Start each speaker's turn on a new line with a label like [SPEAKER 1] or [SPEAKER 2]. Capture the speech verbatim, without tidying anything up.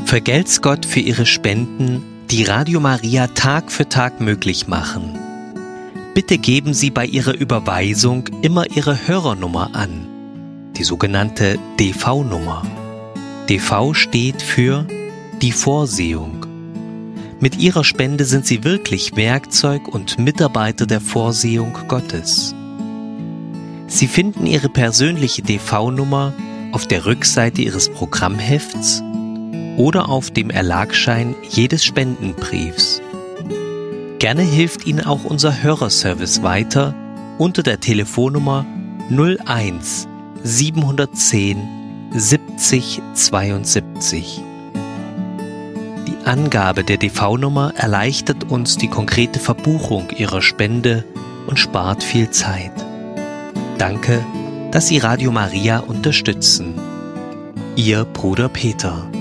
[SPEAKER 1] Vergelt's Gott für Ihre Spenden, die Radio Maria Tag für Tag möglich machen. Bitte geben Sie bei Ihrer Überweisung immer Ihre Hörernummer an, die sogenannte D V-Nummer. D V steht für die Vorsehung. Mit Ihrer Spende sind Sie wirklich Werkzeug und Mitarbeiter der Vorsehung Gottes. Sie finden Ihre persönliche D V-Nummer auf der Rückseite Ihres Programmhefts oder auf dem Erlagschein jedes Spendenbriefs. Gerne hilft Ihnen auch unser Hörerservice weiter unter der Telefonnummer null eins siebenhundertzehn siebzig zweiundsiebzig. Die Angabe der D V-Nummer erleichtert uns die konkrete Verbuchung Ihrer Spende und spart viel Zeit. Danke, dass Sie Radio Maria unterstützen. Ihr Bruder Peter.